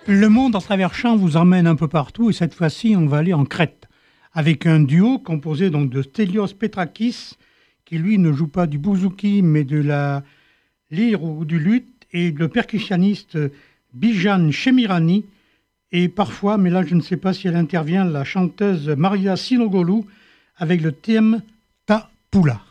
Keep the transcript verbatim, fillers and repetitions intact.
Le monde en travers champs vous emmène un peu partout et cette fois-ci, on va aller en Crète avec un duo composé donc de Stelios Petrakis qui lui ne joue pas du bouzouki mais de la lyre ou du luth et le percussionniste Bijan Shemirani et parfois, mais là je ne sais pas si elle intervient, la chanteuse Maria Sinogoulou avec le thème Ta Poula.